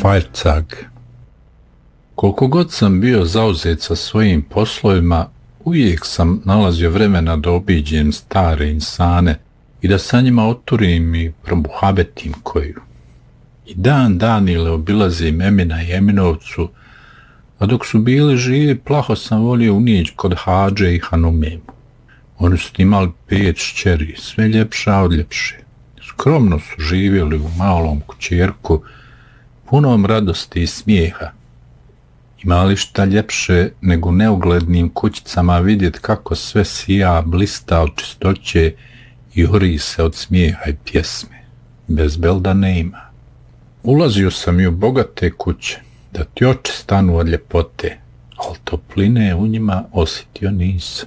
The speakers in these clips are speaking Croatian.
Fajrcag. Koliko god sam bio zauzet sa svojim poslovima, uvijek sam nalazio vremena da obiđem stare insane i da sa njima oturim i probuhabetim koju. I dan ili obilazim Emina i Eminovcu, a dok su bili živi, plaho sam volio unići kod Hadže i Hanumemu. Oni su imali 5 šćeri, sve ljepša od ljepše. Skromno su živjeli u malom kućerku, punom radosti i smijeha. Imali šta ljepše nego neuglednim kućicama vidjet kako sve sija, blista od čistoće i ori se od smijeha i pjesme. Bez belda ne ima. Ulazio sam i u bogate kuće, da ti oči stanu od ljepote, ali topline u njima osjetio nisam.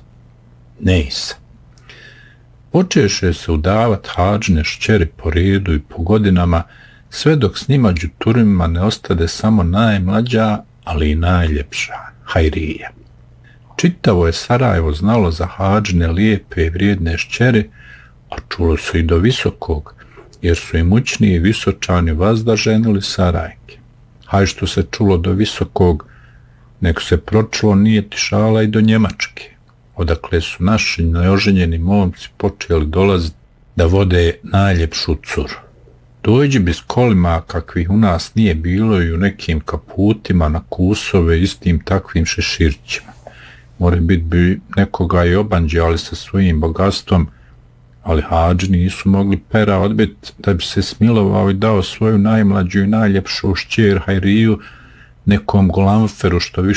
Počeše se udavat Hadžine šćeri po redu i po godinama, sve dok s njima đuturima ne ostade samo najmlađa, ali i najljepša, Hajrija. Čitavo je Sarajevo znalo za Hadžine lijepe i vrijedne šćeri, a čulo se i do Visokog, jer su imućni i visočani vazda ženili Sarajke. Haj što se čulo do Visokog, nek se pročulo nije tišala i do Njemačke, odakle su naši neoženjeni momci počeli dolaziti da vode najljepšu curu. Dođi bez kolima kakvih u nas nije bilo i u nekim kaputima na kusove istim takvim šeširćima. More bit bi nekoga i obanđali sa svojim bogatstvom, ali Hadži nisu mogli pera odbiti da bi se smilovao i dao svoju najmlađu i najljepšu šćer Hajriju nekom golamferu što više